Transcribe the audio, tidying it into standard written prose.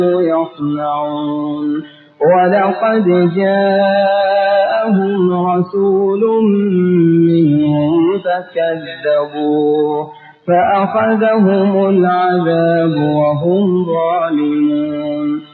يصنعون ولقد جاءهم رسول منهم فكذبوه فأخذهم العذاب وهم ظالمون